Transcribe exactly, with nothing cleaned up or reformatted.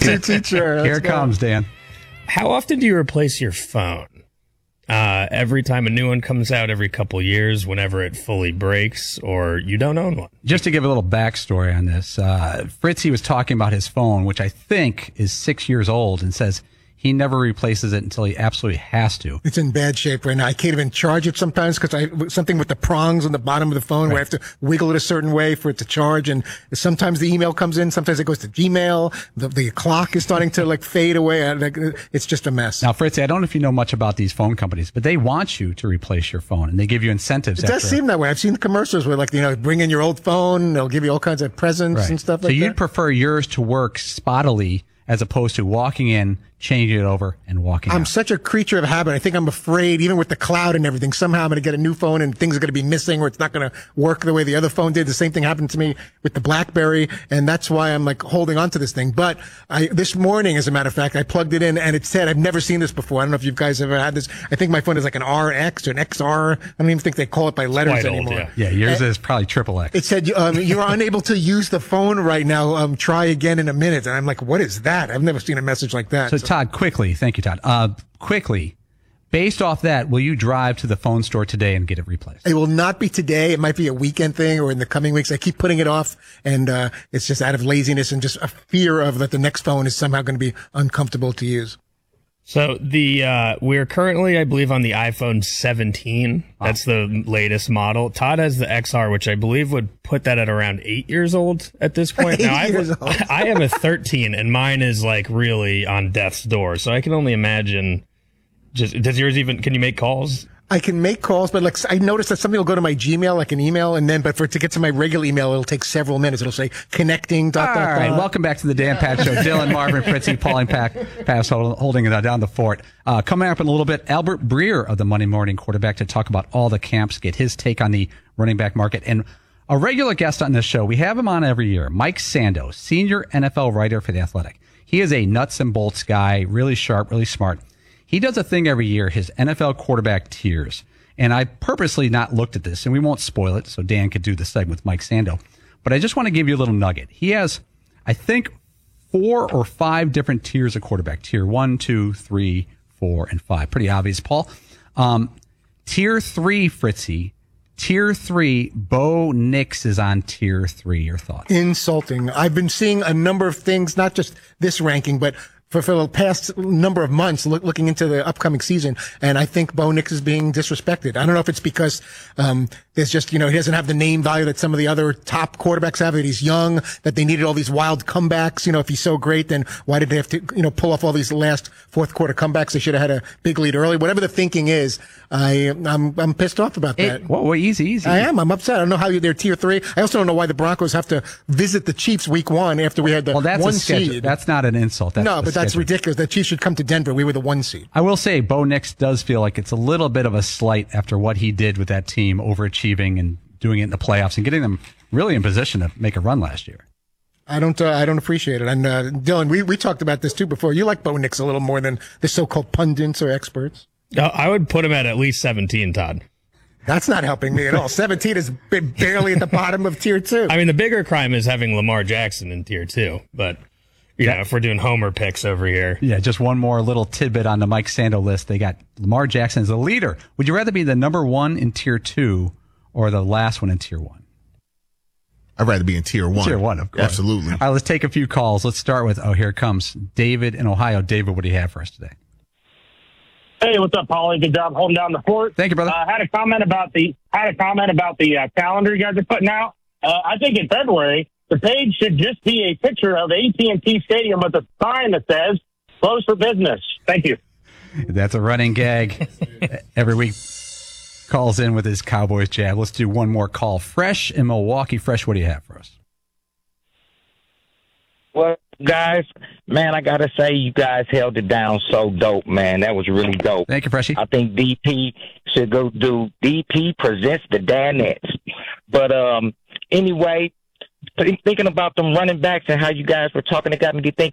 go-to teacher. Here it go. comes, Dan. How often do you replace your phone? Uh, every time a new one comes out, every couple years, whenever it fully breaks, or you don't own one? Just to give a little backstory on this, uh, Fritzy was talking about his phone, which I think is six years old, and says he never replaces it until he absolutely has to. It's in bad shape right now. I can't even charge it sometimes because I something with the prongs on the bottom of the phone right. where I have to wiggle it a certain way for it to charge. And sometimes the email comes in, sometimes it goes to Gmail. The, the clock is starting to like fade away. It's just a mess. Now, Fritzy, I don't know if you know much about these phone companies, but they want you to replace your phone and they give you incentives. It does after. seem that way. I've seen commercials where, like, you know, bring in your old phone. They'll give you all kinds of presents right. and stuff so like that. So you'd prefer yours to work spottily as opposed to walking in, changing it over, and walking I'm out. such a creature of habit. I think I'm afraid, even with the cloud and everything, somehow I'm going to get a new phone and things are going to be missing or it's not going to work the way the other phone did. The same thing happened to me with the BlackBerry, and that's why I'm like holding on to this thing. But I, this morning, as a matter of fact, I plugged it in and it said, I've never seen this before. I don't know if you guys ever had this. I think my phone is like an R X or an X R. I don't even think they call it by letters Quite anymore. Old, yeah. Yeah, yours and is probably triple X. It said, um, you're unable to use the phone right now. Um, try again in a minute. And I'm like, what is that? I've never seen a message like that. So, so. Todd, quickly, thank you, Todd. Uh, quickly, based off that, will you drive to the phone store today and get it replaced? It will not be today. It might be a weekend thing or in the coming weeks. I keep putting it off, and uh, it's just out of laziness and just a fear of that the next phone is somehow going to be uncomfortable to use. So the uh, we're currently, I believe, on the iPhone seventeen. Wow. That's the latest model. Todd has the X R, which I believe would put that at around eight years old at this point. Eight now, years I, old. I have a thirteen, and mine is like really on death's door. So I can only imagine. Just does yours even? Can you make calls? I can make calls, but like I noticed that something will go to my Gmail, like an email, and then but for it to get to my regular email, it'll take several minutes. It'll say connecting. Dot, All dot, right, dot. welcome back to the Dan Pat Show. Dylan, Marvin, Fritzy, Pauline Pack, Pass holding it down the fort. Uh, coming up in a little bit, Albert Breer of the Monday Morning Quarterback to talk about all the camps, get his take on the running back market, and a regular guest on this show. We have him on every year, Mike Sando, senior N F L writer for The Athletic. He is a nuts and bolts guy, really sharp, really smart. He does a thing every year, his N F L quarterback tiers. And I purposely not looked at this, and we won't spoil it, so Dan could do the segment with Mike Sando. But I just want to give you a little nugget. He has, I think, four or five different tiers of quarterback. Tier one, two, three, four, and five. Pretty obvious, Paul. Um, tier three, Fritzy. Tier three, Bo Nix is on tier three. Your thoughts? Insulting. I've been seeing a number of things, not just this ranking, but for, for the past number of months, look, looking into the upcoming season, and I think Bo Nix is being disrespected. I don't know if it's because um there's just, you know, he doesn't have the name value that some of the other top quarterbacks have, that he's young, that they needed all these wild comebacks. You know, if he's so great, then why did they have to, you know, pull off all these last fourth quarter comebacks? They should have had a big lead early. Whatever the thinking is, I, I'm, I'm pissed off about that. It, well, well, easy, easy. I am. I'm upset. I don't know how they're tier three. I also don't know why the Broncos have to visit the Chiefs week one after we had the well, that's one a schedule. seed. That's not an insult. That's no, but that's schedule. ridiculous. The Chiefs should come to Denver. We were the one seed. I will say Bo Nix does feel like it's a little bit of a slight after what he did with that team, overachieving and doing it in the playoffs and getting them really in position to make a run last year. I don't, uh, I don't appreciate it. And, uh, Dylan, we, we talked about this too before. You like Bo Nix a little more than the so-called pundits or experts. Uh, I would put him at at least seventeen, Todd. That's not helping me at all. seventeen is barely at the bottom of tier two. I mean, the bigger crime is having Lamar Jackson in tier two, but you know, if we're doing homer picks over here. Yeah, just one more little tidbit on the Mike Sando list. They got Lamar Jackson as the leader. Would you rather be the number one in tier two or the last one in tier one? I'd rather be in tier one. Tier one, of course. Absolutely. All right, let's take a few calls. Let's start with, oh, here it comes. David in Ohio. David, what do you have for us today? Hey, what's up, Paulie? Good job holding down the fort. Thank you, brother. I uh, had a comment about the had a comment about the uh, calendar you guys are putting out. Uh, I think in February the page should just be a picture of A T and T Stadium with a sign that says "Closed for business." Thank you. That's a running gag. Every week calls in with his Cowboys jab. Let's do one more call. Fresh in Milwaukee. Fresh, what do you have for us? Well, guys, man, I got to say you guys held it down so dope, man. That was really dope. Thank you, Freshy. I think D P should go do D P Presents the Danettes. But um, anyway, thinking about them running backs and how you guys were talking, it got me to think